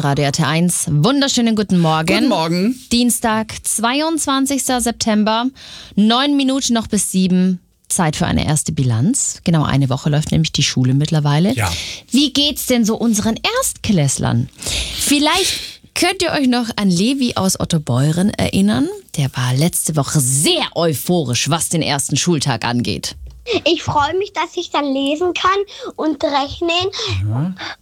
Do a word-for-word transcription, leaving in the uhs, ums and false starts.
Radio R T eins. Wunderschönen guten Morgen. Guten Morgen. Dienstag, zweiundzwanzigster September. Neun Minuten noch bis sieben. Zeit für eine erste Bilanz. Genau eine Woche läuft nämlich die Schule mittlerweile. Ja. Wie geht's denn so unseren Erstklässlern? Vielleicht könnt ihr euch noch an Levi aus Ottobeuren erinnern. Der war letzte Woche sehr euphorisch, was den ersten Schultag angeht. Ich freue mich, dass ich dann lesen kann und rechnen. Ja.